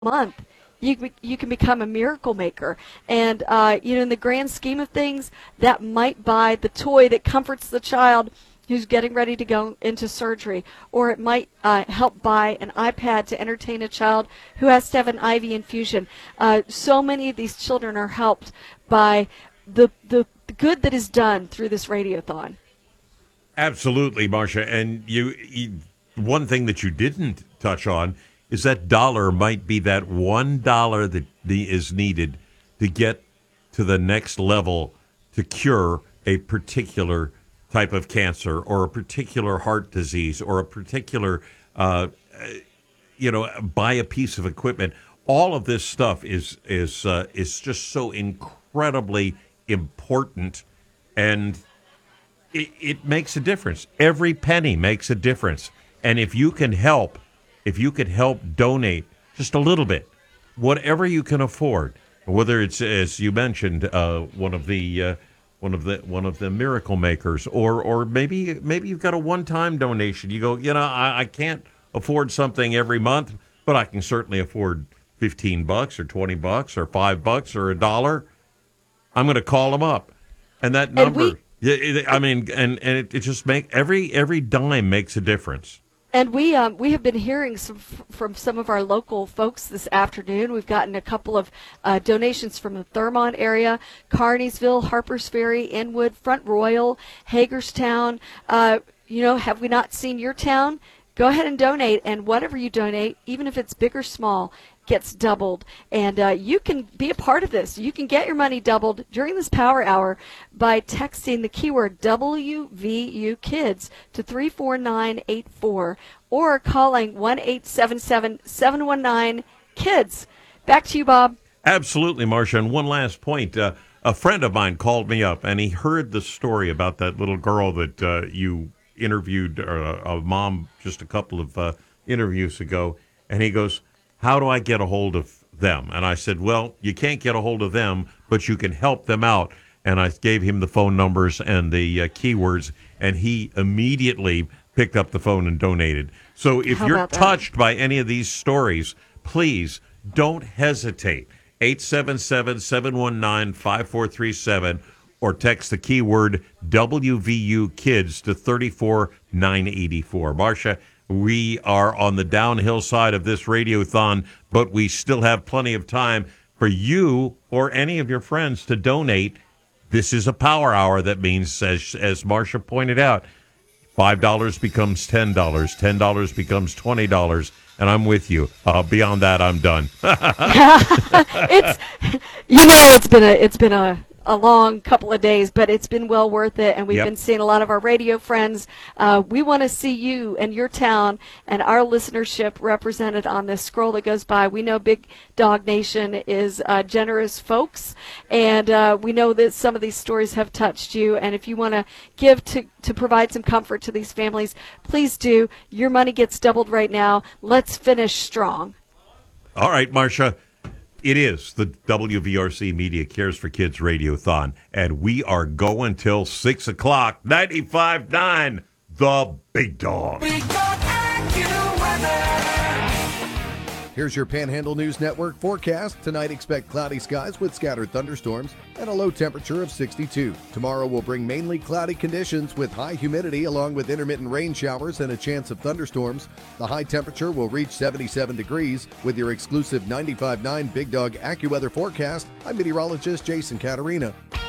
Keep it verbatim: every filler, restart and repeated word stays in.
month, you be- you can become a miracle maker. And uh, you know, in the grand scheme of things, that might buy the toy that comforts the child who's getting ready to go into surgery, or it might uh, help buy an iPad to entertain a child who has to have an I V infusion. Uh, so many of these children are helped by the the good that is done through this radiothon. Absolutely, Marcia. And you, you, one thing that you didn't touch on is that dollar might be that one dollar that the, is needed to get to the next level to cure a particular type of cancer or a particular heart disease or a particular, uh, you know, buy a piece of equipment. All of this stuff is is uh, is just so incredibly important, and it, it makes a difference. Every penny makes a difference. And if you can help, if you can help donate just a little bit, whatever you can afford, whether it's, as you mentioned, uh, one of the uh, one of the one of the miracle makers, or or maybe maybe you've got a one-time donation. You go, you know, I, I can't afford something every month, but I can certainly afford fifteen bucks or twenty bucks or five bucks or a dollar. I'm going to call them up, and that And number. we Yeah, it, I mean, and and it, it just make every every dime makes a difference. And we um, we have been hearing some f- from some of our local folks this afternoon. We've gotten a couple of uh, donations from the Thurmont area, Carneysville, Harpers Ferry, Inwood, Front Royal, Hagerstown. Uh, you know, have we not seen your town? Go ahead and donate, and whatever you donate, even if it's big or small, gets doubled. And uh, you can be a part of this. You can get your money doubled during this power hour by texting the keyword W V U Kids to three four nine eight four or calling one eight seven seven, seven one nine, KIDS. Back to you, Bob. Absolutely, Marcia. And one last point. Uh, a friend of mine called me up, and he heard the story about that little girl that uh, you interviewed, uh, a mom, just a couple of uh, interviews ago. And he goes, how do I get a hold of them? And I said, well, you can't get a hold of them, but you can help them out. And I gave him the phone numbers and the uh, keywords, and he immediately picked up the phone and donated. So if How you're about that? touched by any of these stories, please don't hesitate. eight seven seven, seven one nine, five four three seven or text the keyword W V U Kids to three four nine eight four. Marcia, we are on the downhill side of this radiothon, but we still have plenty of time for you or any of your friends to donate. This is a power hour. That means, as, as Marcia pointed out, five dollars becomes ten dollars, ten dollars becomes twenty dollars, and I'm with you. Uh, beyond that, I'm done. It's, you know, it's been a it's been a a long couple of days, but it's been well worth it, and we've Yep. been seeing a lot of our radio friends. Uh, we want to see you and your town and our listenership represented on this scroll that goes by. We know Big Dog Nation is uh, generous folks, and uh, we know that some of these stories have touched you, and if you want to give to, to provide some comfort to these families, please do. Your money gets doubled right now. Let's finish strong. All right, Marcia. It is the W V R C Media Cares for Kids Radiothon, and we are going till six o'clock. ninety-five point nine, The Big Dog. Big Dog AccuWeather. Here's your Panhandle News Network forecast. Tonight, expect cloudy skies with scattered thunderstorms and a low temperature of sixty-two. Tomorrow will bring mainly cloudy conditions with high humidity along with intermittent rain showers and a chance of thunderstorms. The high temperature will reach seventy-seven degrees. With your exclusive ninety-five point nine Big Dog AccuWeather forecast, I'm meteorologist Jason Caterina.